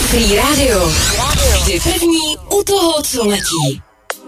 Free Radio. Vždy první u toho, co letí.